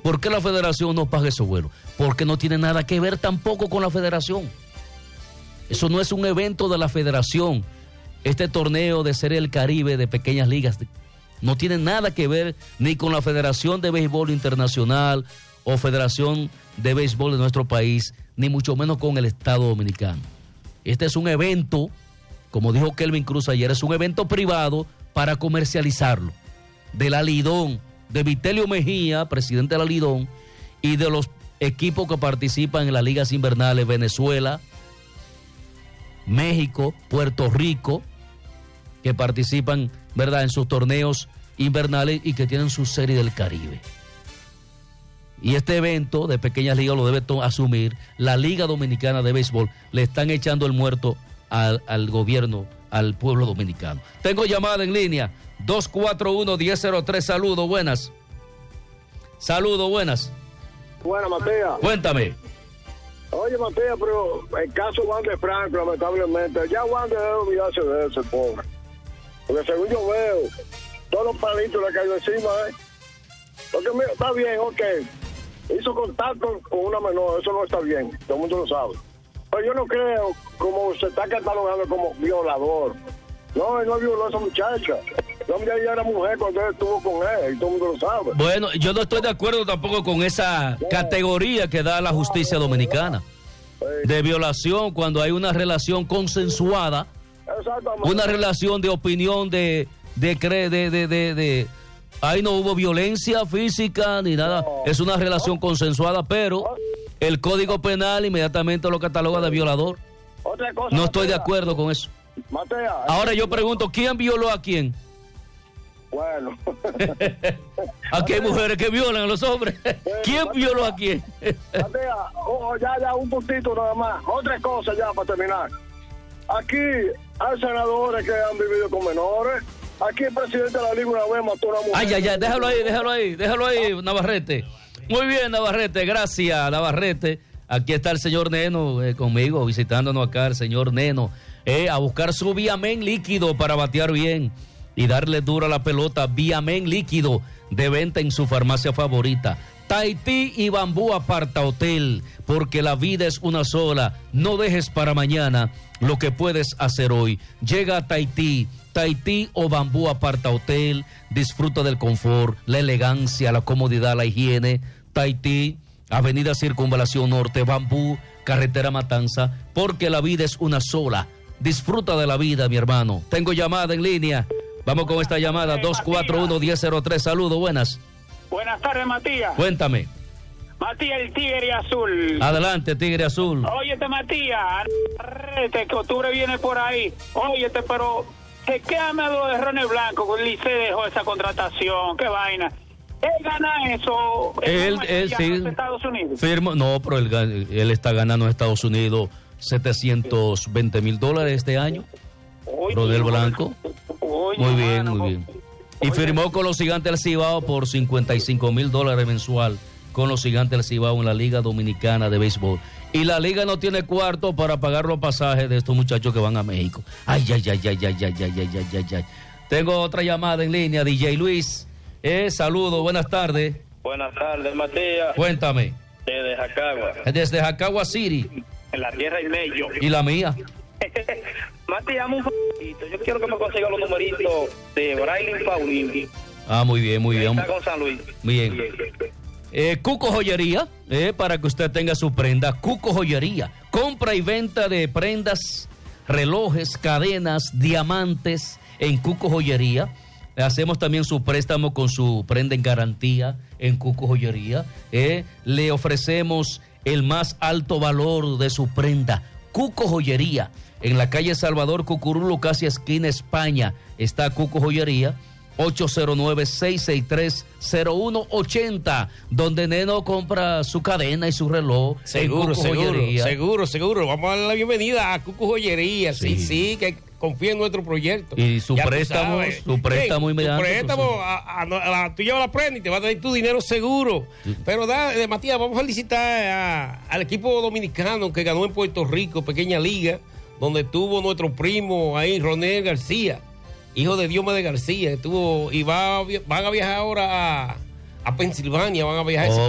¿Por qué la federación no paga esos vuelos? Porque no tiene nada que ver tampoco con la federación. Eso no es un evento de la federación. Este torneo de Serie del Caribe de pequeñas ligas no tiene nada que ver ni con la Federación de Béisbol Internacional o Federación de Béisbol de nuestro país, ni mucho menos con el Estado Dominicano. Este es un evento, como dijo Kelvin Cruz ayer, es un evento privado para comercializarlo. De la Lidón, de Vitelio Mejía, presidente de la Lidón, y de los equipos que participan en las ligas invernales, Venezuela, México, Puerto Rico, que participan, ¿verdad?, en sus torneos invernales y que tienen su Serie del Caribe. Y este evento de pequeñas ligas lo debe asumir la Liga Dominicana de Béisbol. Le están echando el muerto al gobierno, al pueblo dominicano. Tengo llamada en línea, 241-1003, saludos, buenas. Saludos, buenas. Buenas, Matías. Cuéntame. Oye, Matías, pero el caso Wander Franco, lamentablemente, ya Wander debe olvidarse de eso, pobre. Porque según yo veo, todos los palitos le caen encima, Porque mira, está bien, ok. Hizo contacto con una menor, eso no está bien, todo el mundo lo sabe. Pero yo no creo, como se está catalogando como violador. No, él no violó a esa muchacha. La muchacha ya era mujer cuando él estuvo con él, y todo el mundo lo sabe. Bueno, yo no estoy de acuerdo tampoco con esa categoría que da la justicia dominicana de violación cuando hay una relación consensuada, una relación de opinión, ahí no hubo violencia física ni nada, es una relación consensuada, pero el Código Penal inmediatamente lo cataloga de violador. Otra cosa, no estoy de acuerdo con eso. Matea, ahora yo pregunto, ¿quién violó a quién? Bueno. Aquí hay mujeres que violan a los hombres. ¿Quién violó a quién? Matea, ya, un puntito nada más. Otra cosa ya para terminar. Aquí hay senadores que han vivido con menores. Aquí el presidente de la Liga una vez mató a una mujer. Ay, déjalo ahí, Navarrete. Muy bien, Navarrete, gracias, Navarrete. Aquí está el señor Neno conmigo, visitándonos acá, el señor Neno. A buscar su Viamen líquido para batear bien y darle duro a la pelota. Viamen líquido de venta en su farmacia favorita. Tahití y Bambú Aparta Hotel, porque la vida es una sola. No dejes para mañana lo que puedes hacer hoy. Llega a Tahití o Bambú Aparta Hotel. Disfruta del confort, la elegancia, la comodidad, la higiene. Tahití, Avenida Circunvalación Norte, Bambú, Carretera Matanza, porque la vida es una sola. Disfruta de la vida, mi hermano. Tengo llamada en línea. Vamos con esta llamada, 241-1003. Saludos, buenas. Buenas tardes, Matías. Cuéntame. Matías, el Tigre Azul. Adelante, Tigre Azul. Óyete, Matías, que octubre viene por ahí. Óyete, pero ¿qué amigo de Ronnie Blanco? Con Licey dejó esa contratación, qué vaina. ¿Él gana eso? Él sí. En Estados Unidos. Firma, no, pero él está ganando en Estados Unidos $720,000 este año. Rodel Blanco. Muy bien. Y firmó con los Gigantes del Cibao por $55,000 mensual con los Gigantes del Cibao en la Liga Dominicana de Béisbol. Y la liga no tiene cuarto para pagar los pasajes de estos muchachos que van a México. Ay. Tengo otra llamada en línea, DJ Luis. Saludos, buenas tardes. Buenas tardes, Matías. Cuéntame. Desde Jacagua. Desde Jacagua City. En la tierra y medio. ¿Y la mía? Matías, un poquito. Yo quiero que me consiga los numeritos de Braylin Paulino. Muy bien. Está con San Luis. Bien. Cuco Joyería, para que usted tenga su prenda. Cuco Joyería. Compra y venta de prendas, relojes, cadenas, diamantes en Cuco Joyería. Hacemos también su préstamo con su prenda en garantía en Cuco Joyería. Le ofrecemos el más alto valor de su prenda. Cuco Joyería, en la calle Salvador Cucurulo, casi esquina España, está Cuco Joyería, 809-663-0180, donde Neno compra su cadena y su reloj. Seguro. Vamos a darle la bienvenida a Cuco Joyería. Sí, que confía en nuestro proyecto. Y su préstamo inmediato. Tu préstamo, tú llevas la prenda y te vas a dar tu dinero seguro. Sí. Pero Matías, vamos a felicitar al equipo dominicano que ganó en Puerto Rico, pequeña liga, donde estuvo nuestro primo ahí, Ronel García, hijo de Diomedes García, van a viajar ahora a Pensilvania, van a viajar